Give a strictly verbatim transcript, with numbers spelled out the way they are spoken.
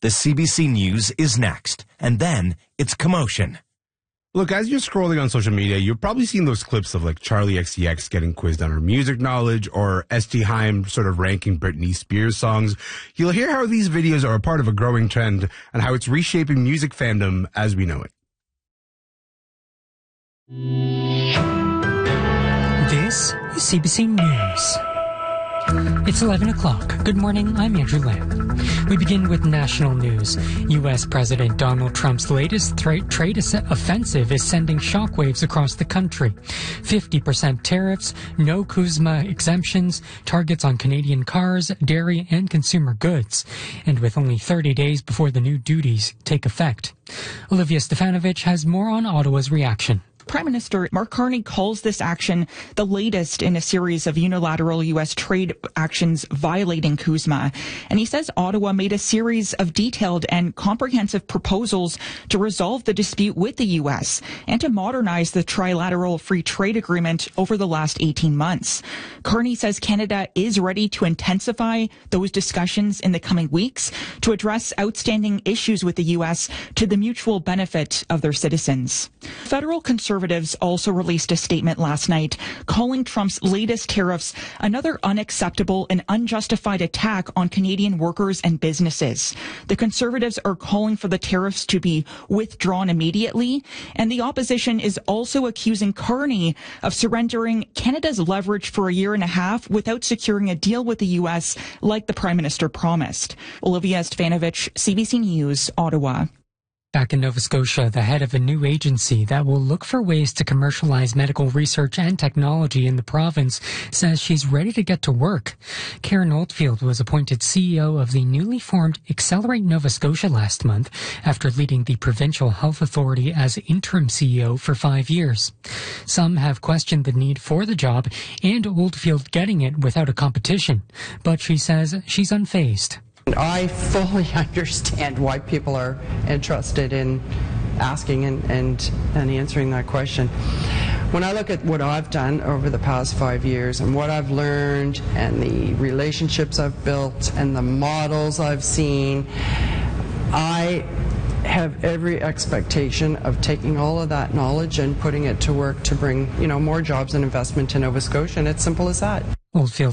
The C B C News is next, and then it's commotion. Look, as you're scrolling on social media, you've probably seen those clips of like Charlie X C X getting quizzed on her music knowledge or S T Heim sort of ranking Britney Spears songs. You'll hear how these videos are a part of a growing trend and how it's reshaping music fandom as we know it. This is C B C News. It's eleven o'clock. Good morning, I'm Andrew Lamb. We begin with national news. U S. President Donald Trump's latest tra- trade offensive is sending shockwaves across the country. fifty percent tariffs, no CUSMA exemptions, targets on Canadian cars, dairy, and consumer goods. And with only thirty days before the new duties take effect. Olivia Stefanovich has more on Ottawa's reaction. Prime Minister Mark Carney calls this action the latest in a series of unilateral U S trade actions violating CUSMA. And he says Ottawa made a series of detailed and comprehensive proposals to resolve the dispute with the U S and to modernize the trilateral free trade agreement over the last eighteen months. Carney says Canada is ready to intensify those discussions in the coming weeks to address outstanding issues with the U S to the mutual benefit of their citizens. Federal conservatives Conservatives also released a statement last night calling Trump's latest tariffs another unacceptable and unjustified attack on Canadian workers and businesses. The Conservatives are calling for the tariffs to be withdrawn immediately, and the opposition is also accusing Carney of surrendering Canada's leverage for a year and a half without securing a deal with the U S like the Prime Minister promised. Olivia Stefanovich, C B C News, Ottawa. Back in Nova Scotia, the head of a new agency that will look for ways to commercialize medical research and technology in the province says she's ready to get to work. Karen Oldfield was appointed C E O of the newly formed Accelerate Nova Scotia last month after leading the provincial health authority as interim C E O for five years. Some have questioned the need for the job and Oldfield getting it without a competition, but she says she's unfazed. I fully understand why people are interested in asking and, and, and answering that question. When I look at what I've done over the past five years and what I've learned and the relationships I've built and the models I've seen, I have every expectation of taking all of that knowledge and putting it to work to bring, you know, more jobs and investment to Nova Scotia, and it's simple as that. Oldfield